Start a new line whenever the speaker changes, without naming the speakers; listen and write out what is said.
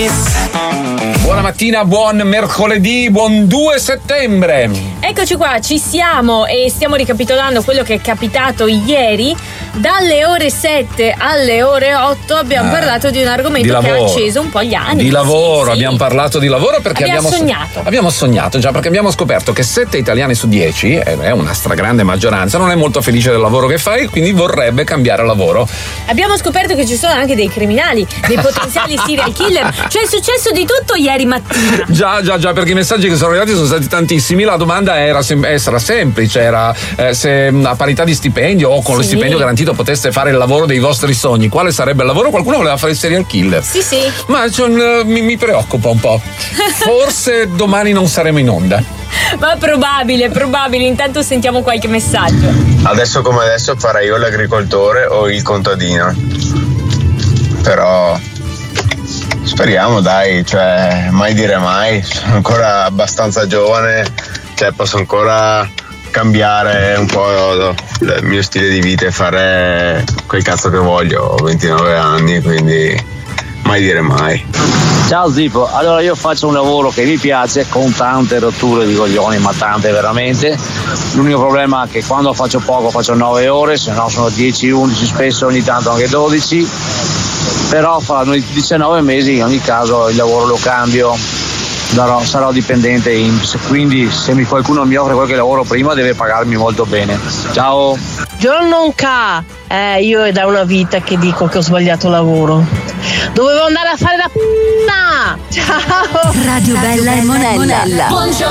Buona mattina, buon mercoledì, buon 2 settembre.
Eccoci qua, ci siamo e stiamo ricapitolando quello che è capitato ieri. Dalle ore 7 alle ore 8 abbiamo parlato di un argomento che ha acceso un po' gli animi.
Di lavoro,
sì.
Abbiamo parlato di lavoro perché abbiamo sognato, già perché abbiamo scoperto che 7 italiani su 10, è una stragrande maggioranza, non è molto felice del lavoro che fa e quindi vorrebbe cambiare lavoro.
Abbiamo scoperto che ci sono anche dei criminali, dei potenziali serial killer, cioè è successo di tutto ieri mattina.
Già, perché i messaggi che sono arrivati sono stati tantissimi. La domanda era semplice, era se a parità di stipendio o con lo stipendio garantito poteste fare il lavoro dei vostri sogni, quale sarebbe il lavoro? Qualcuno voleva fare il serial killer.
Sì.
Ma mi preoccupa un po'. Forse domani non saremo in onda.
Ma probabile, intanto sentiamo qualche messaggio.
Adesso come adesso farei o l'agricoltore o il contadino. Però speriamo, dai, cioè mai dire mai, sono ancora abbastanza giovane, cioè posso ancora cambiare un po' il mio stile di vita e fare quel cazzo che voglio. Ho 29 anni, quindi mai dire mai.
Ciao Zippo, allora io faccio un lavoro che mi piace con tante rotture di coglioni, ma tante veramente. L'unico problema è che quando faccio poco faccio 9 ore, se no sono 10, 11, spesso ogni tanto anche 12, però fra 19 mesi in ogni caso il lavoro lo cambio, sarò dipendente INPS, quindi se qualcuno mi offre qualche lavoro prima deve pagarmi molto bene. Ciao!
Giorno io è da una vita che dico che ho sbagliato lavoro. Dovevo andare a fare la p***a! Ciao!
Radio Bella e Monella. Buongiorno.